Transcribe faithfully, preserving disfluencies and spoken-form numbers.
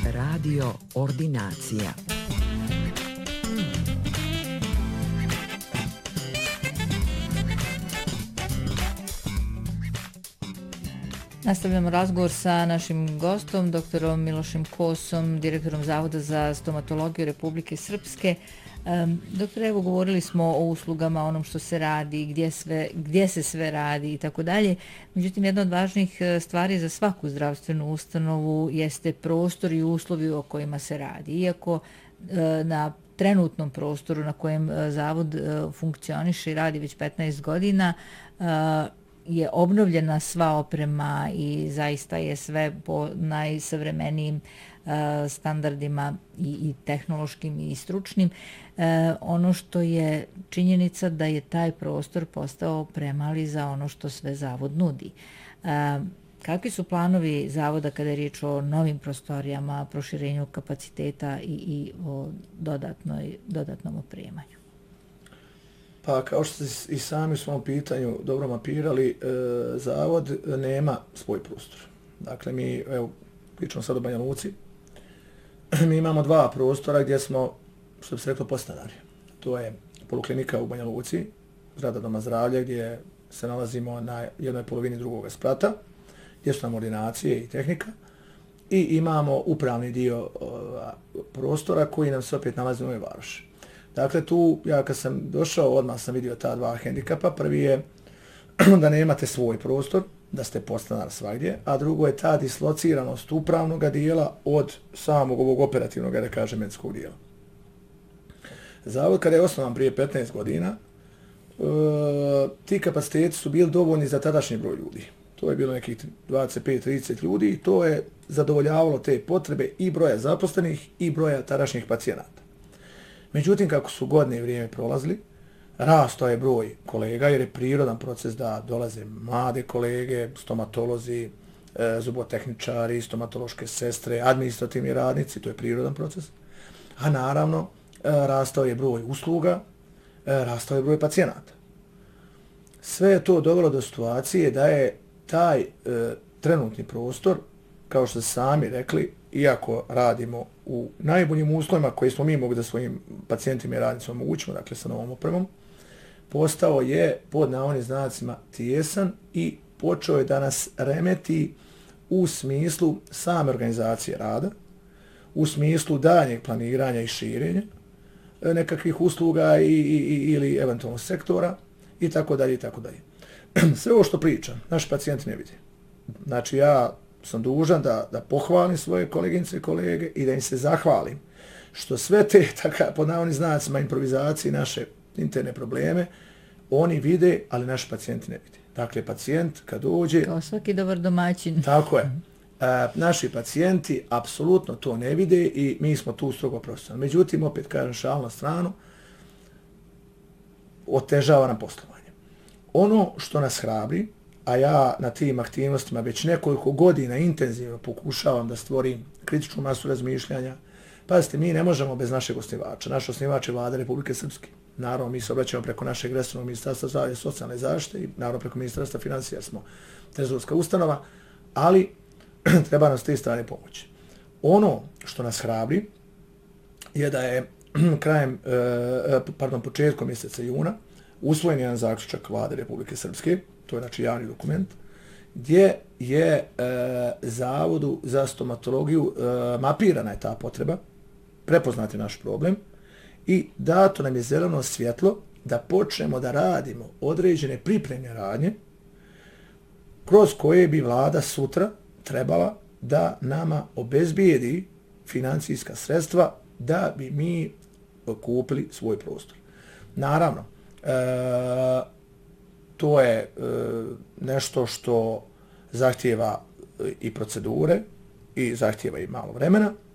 Radio Ordinacija. Nastavljamo razgovor sa našim gostom, doktorom Milošem Kosom, direktorom Zavoda za stomatologiju Republike Srpske. Um, doktor, evo, govorili smo o uslugama, onom što se radi, gdje, sve, gdje se sve radi i tako dalje. Međutim, jedna od važnih stvari za svaku zdravstvenu ustanovu jeste prostor i uslovi o kojima se radi. Iako uh, na trenutnom prostoru na kojem uh, Zavod uh, funkcioniše i radi već petnaest godina, uh, je obnovljena sva oprema i zaista je sve po najsavremenijim uh, standardima i, i tehnološkim i stručnim. Uh, ono što je činjenica da je taj prostor postao premali za ono što sve Zavod nudi. Uh, kakvi su planovi Zavoda kada je riječ o novim prostorijama, proširenju kapaciteta i, i o dodatnoj, dodatnom opremanju? Pa kao što ste i sami u svom pitanju dobro mapirali, e, Zavod nema svoj prostor. Dakle, mi, evo, pričamo sad o Banja Luci, mi imamo dva prostora gdje smo, što bi se reklo, podstanari. To je poliklinika u Banja Luci, zgrada Doma zdravlja, gdje se nalazimo na jednoj polovini drugog sprata, gdje su nam ordinacije i tehnika, i imamo upravni dio o, prostora koji nam se opet nalazi u Novoj Varoši. Dakle, tu, ja kad sam došao, odmah sam vidio ta dva hendikapa. Prvi je da nemate svoj prostor, da ste podstanar svagdje, a drugo je ta dislociranost upravnog dijela od samog ovog operativnog, da kažem, medicinskog dijela. Zavod, kada je osnovan prije petnaest godina, e, ti kapaciteti su bili dovoljni za tadašnji broj ljudi. To je bilo nekih dvadeset pet do trideset ljudi i to je zadovoljavalo te potrebe i broja zaposlenih i broja tadašnjih pacijenata. Međutim, kako su godine i vrijeme prolazili, rastao je broj kolega jer je prirodan proces da dolaze mlade kolege, stomatolozi, e, zubotehničari, stomatološke sestre, administrativni radnici, to je prirodan proces. A naravno, e, rastao je broj usluga, e, rastao je broj pacijenata. Sve je to dovelo do situacije da je taj e, trenutni prostor, kao što ste sami rekli, iako radimo u najboljim uslovima koje smo mi mogli da svojim pacijentima i radnicima omogućimo, dakle sa novom opremom, postao je pod navodnim znacima tijesan i počeo je da nas remeti u smislu same organizacije rada, u smislu daljnjeg planiranja i širenja nekakvih usluga i, i, i, ili eventualno sektora i tako dalje i tako dalje. Sve ovo što pričam, naši pacijenti ne vide. Znači ja sam dužan da, da pohvalim svoje koleginice i kolege i da im se zahvalim što sve te, tako, pod navodnim znacima, improvizacije, naše interne probleme, oni vide, ali naši pacijenti ne vide. Dakle, pacijent kad dođe... Kao svaki dobar domaćin. Tako je. A, naši pacijenti apsolutno to ne vide i mi smo tu strogo profesionalni. Međutim, opet kažem šal na stranu, otežava nam poslovanje. Ono što nas hrabri, a ja na tim aktivnostima već nekoliko godina intenzivno pokušavam da stvorim kritičnu masu razmišljanja. Pazite, mi ne možemo bez našeg osnivača. Naš osnivač je Vlada Republike Srpske. Naravno, mi se obraćamo preko našeg resornog ministarstva zdravlja i socijalne zaštite i naravno preko ministarstva financija, smo trezorska ustanova, ali treba nam s te strane pomoći. Ono što nas hrabri je da je krajem, pardon, početkom mjeseca juna usvojen jedan zaključak Vlade Republike Srpske, to je znači javni dokument, gdje je e, Zavodu za stomatologiju e, mapirana je ta potreba, prepoznat je naš problem i dato nam je zeleno svjetlo da počnemo da radimo određene pripremne radnje kroz koje bi Vlada sutra trebala da nama obezbijedi financijska sredstva da bi mi kupili svoj prostor. Naravno, e, to je e, nešto što zahtijeva i procedure i zahtijeva i malo vremena,